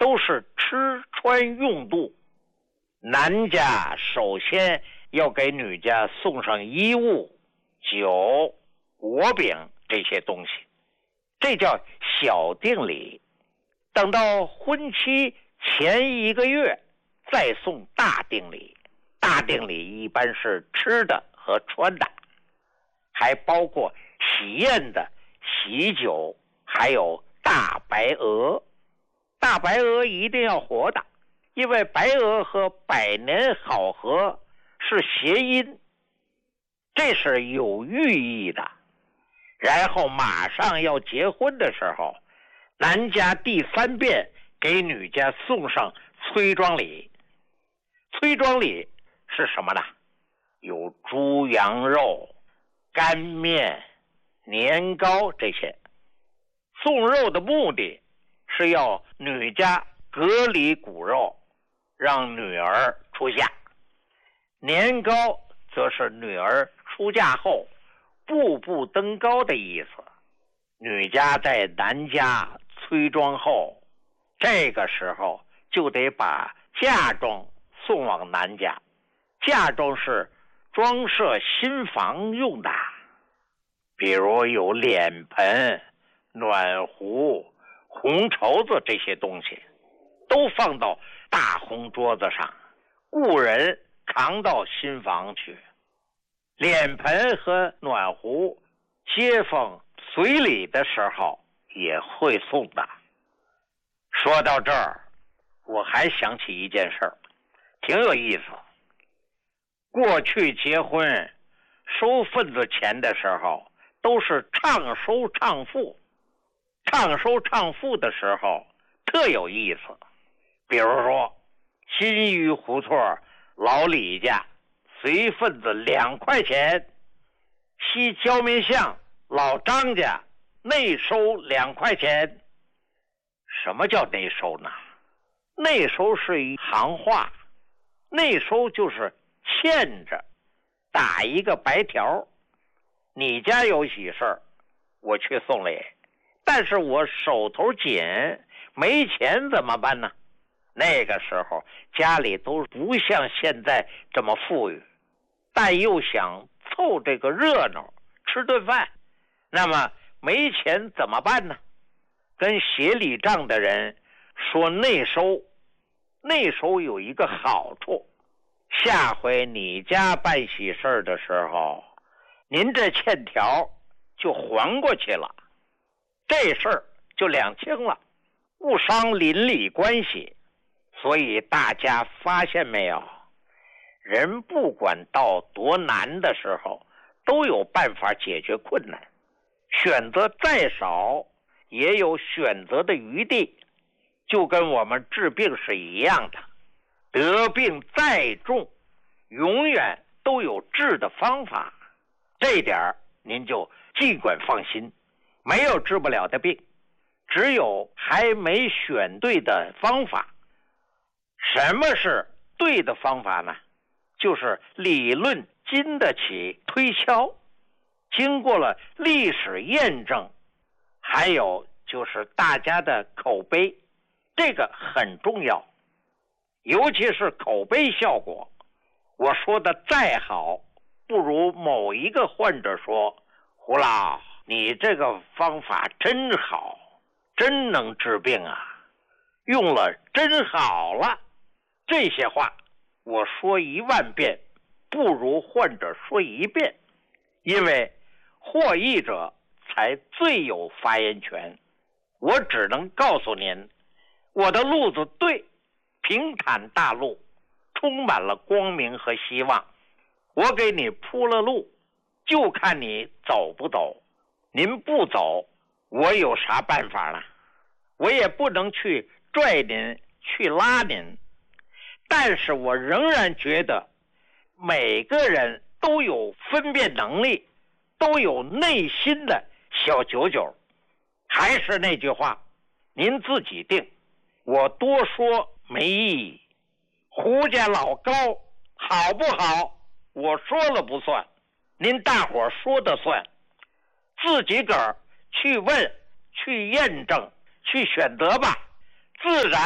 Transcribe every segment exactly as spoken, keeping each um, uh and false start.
都是吃穿用度。男家首先要给女家送上衣物、酒、果饼这些东西，这叫小定礼。等到婚期前一个月再送大定礼。大定礼一般是吃的和穿的，还包括喜宴的喜酒，还有大白鹅。大白鹅一定要活的，因为白鹅和百年好合是谐音，这是有寓意的。然后马上要结婚的时候，男家第三遍给女家送上催妆礼。催妆礼是什么呢？有猪羊肉、干面、年糕这些。送肉的目的是要女家隔离骨肉，让女儿出嫁。年糕则是女儿出嫁后步步登高的意思。女家在男家催妆后，这个时候就得把嫁妆送往男家。嫁妆是装饰新房用的，比如有脸盆、暖壶、红绸子这些东西，都放到大红桌子上，雇人扛到新房去。脸盆和暖壶，街坊随礼的时候也会送的。说到这儿，我还想起一件事儿，挺有意思。过去结婚收份子钱的时候，都是唱收唱付。唱收唱付的时候特有意思。比如说新余胡同老李家随份子两块钱，西焦民巷老张家内收两块钱。什么叫内收呢？内收是一行话，内收就是欠着，打一个白条。你家有喜事，我去送礼，但是我手头紧，没钱怎么办呢？那个时候家里都不像现在这么富裕，但又想凑这个热闹，吃顿饭，那么没钱怎么办呢？跟协理账的人说内收。内收有一个好处，下回你家办喜事的时候，您这欠条就还过去了，这事儿就两清了，不伤邻里关系。所以大家发现没有，人不管到多难的时候，都有办法解决困难。选择再少，也有选择的余地，就跟我们治病是一样的。得病再重，永远都有治的方法，这点您就尽管放心，没有治不了的病，只有还没选对的方法。什么是对的方法呢？就是理论经得起推敲，经过了历史验证，还有就是大家的口碑，这个很重要。尤其是口碑效果，我说的再好，不如某一个患者说，胡老，你这个方法真好，真能治病啊，用了真好了。这些话我说一万遍，不如患者说一遍，因为获益者才最有发言权。我只能告诉您，我的路子对，平坦大路，充满了光明和希望。我给你铺了路，就看你走不走。您不走，我有啥办法呢？我也不能去拽您，去拉您。但是我仍然觉得每个人都有分辨能力，都有内心的小九九。还是那句话，您自己定，我多说没意义。胡家老高好不好，我说了不算，您大伙说的算。自己个儿去问，去验证，去选择吧，自然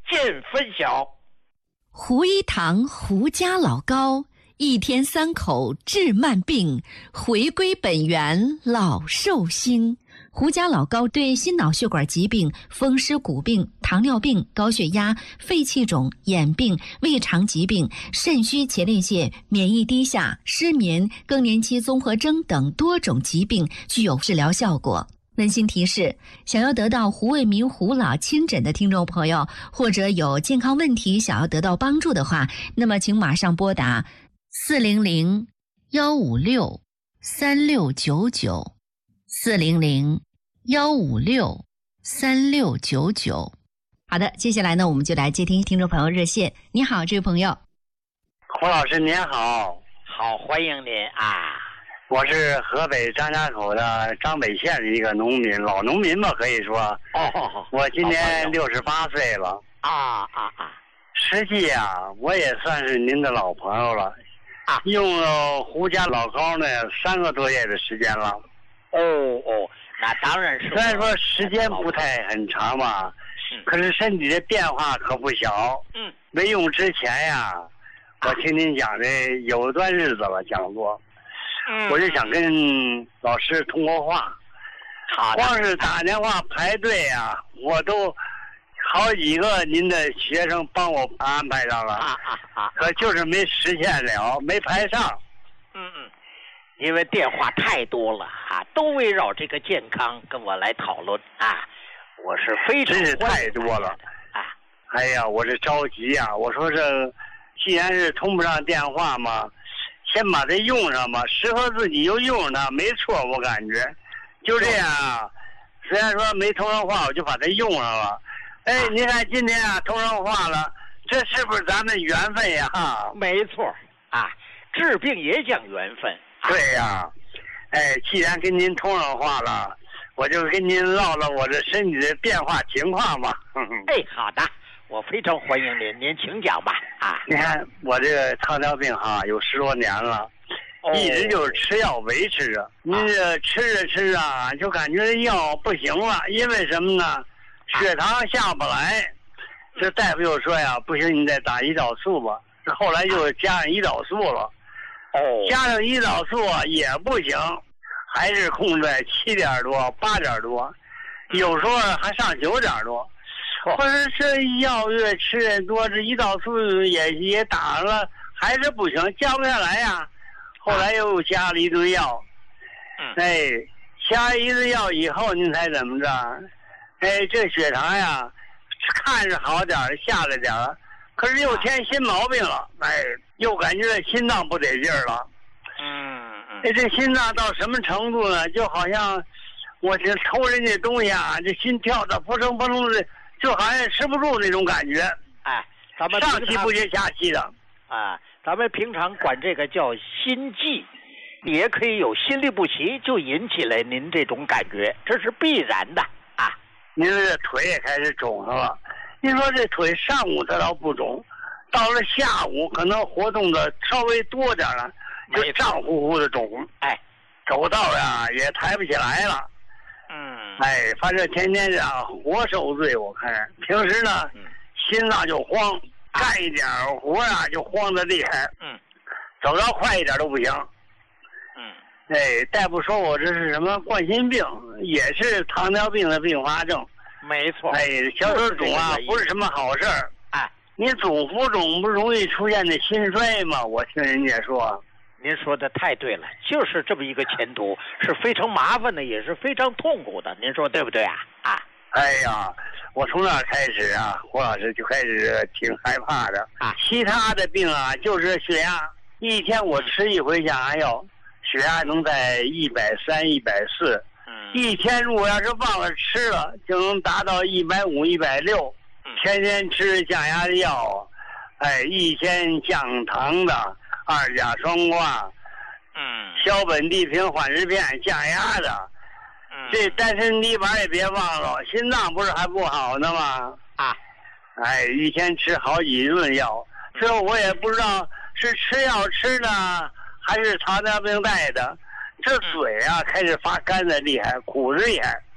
见分晓。 胡一堂胡家老高，一天三口治慢病，回归本源老寿星。胡家老高对心脑血管疾病、风湿骨病、糖尿病、高血压、肺气肿、眼病、胃肠疾病、肾虚前列腺、免疫低下、失眠、更年期综合征等多种疾病具有治疗效果。温馨提示：想要得到胡卫民胡老亲诊的听众朋友，或者有健康问题想要得到帮助的话，那么请马上拨打四零零幺五六三六九九四零零幺五六三六九九。好的，接下来呢，我们就来接听听众朋友热线。你好，这位朋友。 胡老师您好。 好，欢迎您啊。 我是河北张家口的张北县的一个农民，老农民吧，可以说。 哦。 我今年六十八岁了。 啊啊啊！ 实际啊，我也算是您的老朋友了。 啊。 用了胡家老高呢三个多月的时间了。 哦哦，那当然是。 虽然说时间不太很长吧， 嗯、 可是身体的变化可不小。 嗯。 没用之前呀，我听您讲的有一段日子了，讲过。 嗯。 我就想跟老师通过话。 好的。 光是打电话排队啊，我都好几个您的学生帮我安排上了。 啊啊啊！ 可就是没实现了，没排上。 嗯嗯。因为电话太多了啊，都围绕这个健康跟我来讨论啊，我是非常真是太多了啊！ 哎呀，我这着急呀、啊！我说这既然是通不上电话嘛，先把它用上吧，适合自己就用它，没错，我感觉就这样啊。虽然说没通上话，我就把它用上了。哎，您看今天啊通上话了，这是不是咱们缘分呀？ 没错啊，治病也讲缘分。 对呀、啊，哎，既然跟您通上话了，我就跟您唠唠我这身体的变化情况吧。 哎，好的，我非常欢迎您，您请讲吧。啊， 你看我这个糖尿病哈，有十多年了，哦、一直就是吃药维持着。您这吃着吃啊，就感觉药不行了，因为什么呢？血糖下不来。这大夫又说呀，不行，你再打胰岛素吧。这后来又加上胰岛素了。 哦， 加上胰岛素啊也不行，还是控在七点多、八点多，有时候还上九点多。可是这药越吃越多，这胰岛素也也打了，还是不行，降不下来呀。后来又加了一堆药， 嗯， 哎，加一堆药以后，您猜怎么着？哎，这血糖呀，看着好点儿，下来点儿。可是又添新毛病了，哎，又感觉心脏不得劲儿了。 嗯嗯。 哎，这心脏到什么程度呢？就好像我这偷人家东西啊，这心跳的扑通扑通的，就好像吃不住那种感觉。 哎，咱们上气不接下气的。 啊，咱们平常管这个叫心悸，也可以有心律不齐，就引起了您这种感觉，这是必然的啊。 您这腿也开始肿上了。您说这腿上午它倒不肿，到了下午可能活动的稍微多点了，就胀乎乎的肿。 哎， 走道呀也抬不起来了。 嗯。 哎，反正天天这样活受罪，我看平时呢， 嗯、 心脏就慌，干一点活啊就慌得厉害。 嗯。 走道快一点都不行。 嗯。 哎，大夫说我这是什么冠心病，也是糖尿病的并发症。 没错， 哎，小手肿啊，不是什么好事儿。 哎， 你总服肿不容易出现的心衰吗？我听人家说。 您说的太对了，就是这么一个前途，是非常麻烦的，也是非常痛苦的。您说对不对啊？啊， 哎呀，我从那开始啊，胡老师就开始挺害怕的啊。 其他的病啊，就是血压，一天我吃一回降压药，血压能在一百三、一百四。一天如果要是忘了吃了，就能达到一百五、一百六。天天吃降压的药，哎，一天降糖的、二甲双胍， 嗯， 硝苯地平缓释片降压的， 嗯， 这丹参泥丸也别忘了，心脏不是还不好呢吗？ 啊， 哎，一天吃好几顿药，这我也不知道是吃药吃的还是糖尿病带的。这嘴啊开始发干的厉害，苦的厉害。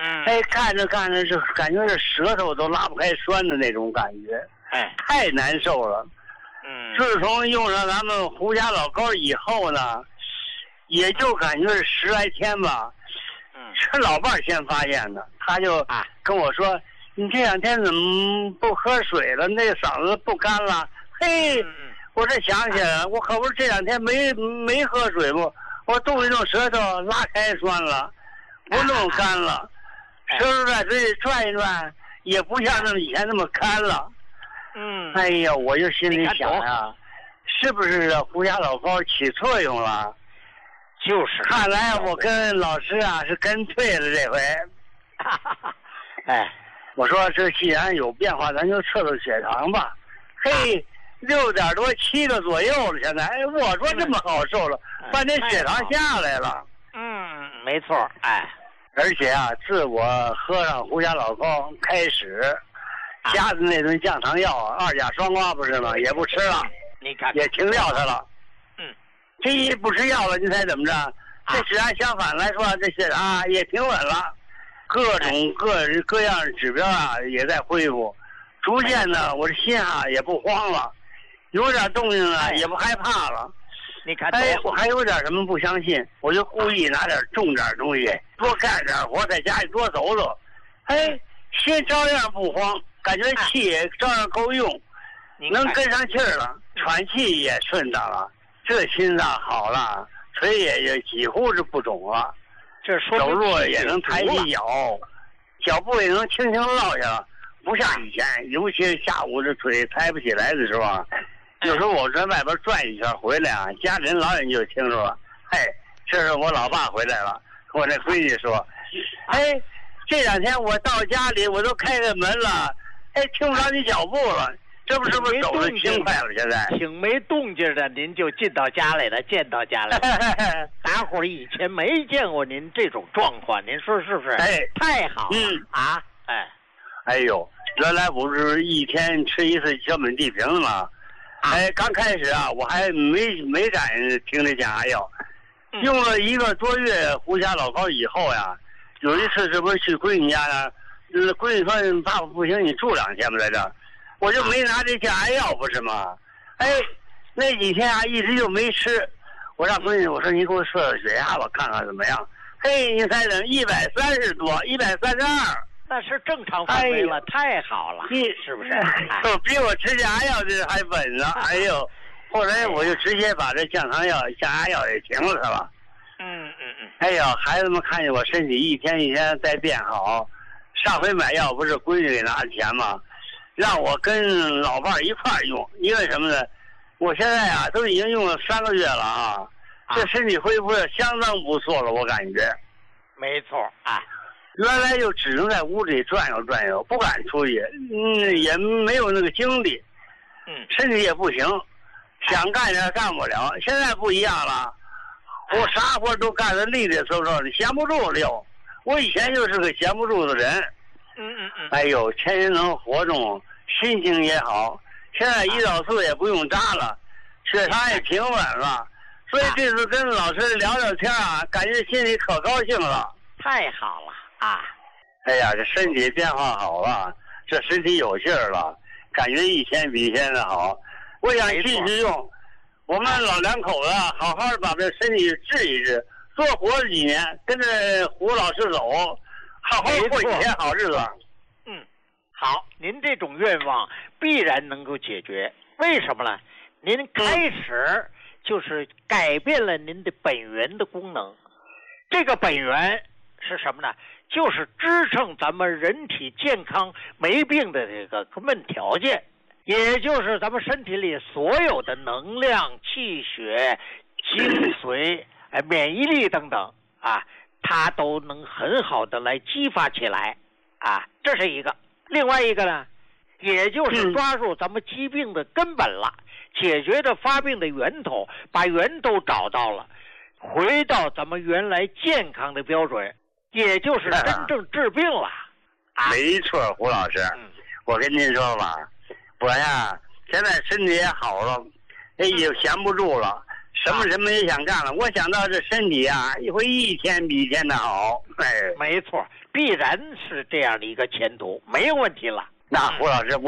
嗯， 哎，看着看着是感觉这舌头都拉不开栓的那种感觉， 哎， 太难受了。 嗯， 自从用上咱们胡家老膏以后呢，也就感觉是十来天吧。 嗯， 是老伴儿先发现的，他就啊跟我说：“你这两天怎么不喝水了？那个嗓子不干了？”嘿， 嗯我这想起来了，我可不是这两天没没喝水不，我动一动舌头拉开栓了，不弄干了，舌头在嘴里转一转，也不像那么以前那么干了。 嗯， 哎呀，我就心里想呀，是不是胡家老膏起作用了？ 就是， 看来我跟老师啊是跟对了这回。 哎， 我说这既然有变化，咱就测测血糖吧。嘿，六点多七个左右了，现在哎，我说这么好受了，半天血糖下来了。 嗯，没错，哎， 而且啊，自我喝上胡家老膏开始，加的那顿降糖药啊，二甲双胍不是吗？也不吃了， 你看也停药它了。 嗯， 这一不吃药了，你猜怎么着？这血压相反来说，这血糖也平稳了，各种各各样的指标啊也在恢复，逐渐的我这心啊也不慌了，有点动静了也不害怕了。 你看， 哎，我还有点什么不相信，我就故意拿点重点东西，多干点活，在家里多走走。哎，心照样不慌，感觉气也照样够用，能跟上气儿了，喘气也顺当了，这心脏好了，腿也也几乎是不肿了， 这说走路也能抬起脚，脚步也能轻轻落下了，不像以前，尤其是下午这腿抬不起来的时候啊。有时候我在外边转一圈回来啊，家里人老远就听说了，嘿，这是我老爸回来了。我那闺女说，哎，这两天我到家里我都开开门了，哎，听不着你脚步了，这不是不是走得轻快了？现在挺没动静的，您就进到家来了，见到家来了。大伙儿以前没见过您这种状况，您说是不是？ 哎， 太好了， 嗯啊，哎， 哎呦，原来不是一天吃一次小本地平吗？哎，刚开始啊，我还没没敢听这降压药，用了一个多月胡家老膏以后呀，有一次这不是去闺女家呢，闺女说爸爸不行，你住两天吧在这儿，我就没拿这降压药不是吗？哎，那几天啊一直就没吃，我让闺女我说你给我测测血压吧，看看怎么样。嘿，你猜怎么一百三十多，一百三十二。 那是正常范围了，哎、太好了，是不是？ 都比我吃降压药这还稳呢。哎呦，后来我就直接把这降糖药、降压药也停了它了。 嗯嗯嗯。 哎呀，孩子们看见我身体一天一天在变好，上回买药不是闺女给拿的钱吗？让我跟老伴儿一块儿用，因为什么呢？我现在啊都已经用了三个月了啊，啊这身体恢复的相当不错了，我感觉。 没错啊。 原来就只能在屋里转悠转悠，不敢出去，嗯，也没有那个精力， 嗯， 身体也不行，想干点干不了。现在不一样了，我啥活都干得利利索索的，闲不住溜。我以前就是个闲不住的人， 嗯嗯嗯。 哎呦，天天能活动，心情也好，现在胰岛素也不用扎了，血糖也平稳了，所以这次跟老师聊聊天啊，感觉心里可高兴了。 太好了。啊， 哎呀，这身体变化好了，这身体有劲儿了，感觉一天比一天的好。我想继续用，我们老两口子好好的把这身体治一治，多活几年，跟着胡老师走，好好过几天好日子。 嗯，好，您这种愿望必然能够解决。为什么呢？您开始就是改变了您的本源的功能，这个本源是什么呢？就是支撑咱们人体健康没病的这个根本条件，也就是咱们身体里所有的能量、气血、精髓、哎、免疫力等等啊，它都能很好的来激发起来啊，这是一个。另外一个呢，也就是抓住咱们疾病的根本了，解决这发病的源头，把源头找到了，回到咱们原来健康的标准。也就是真正治病了，啊、 没错，胡老师，嗯、我跟您说吧，我呀现在身体也好了，哎也闲不住了，什么什么也想干了。我想到这身体啊，会一天比一天的好。哎， 没错， 必然是这样的一个前途，没有问题了。 那胡老师，我